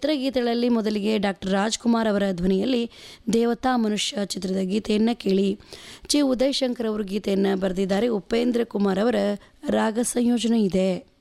ಚಿತ್ರಗೀತೆಗಳಲ್ಲಿ ಮೊದಲಿಗೆ ಡಾಕ್ಟರ್ ರಾಜ್ಕುಮಾರ್ ಅವರ ಧ್ವನಿಯಲ್ಲಿ ದೇವತಾ ಮನುಷ್ಯ ಚಿತ್ರದ ಗೀತೆಯನ್ನು ಕೇಳಿ. ಉದಯ್ ಶಂಕರ್ ಅವರು ಗೀತೆಯನ್ನು ಬರೆದಿದ್ದಾರೆ. ಉಪೇಂದ್ರ ಕುಮಾರ್ ಅವರ ರಾಗ ಸಂಯೋಜನೆ ಇದೆ.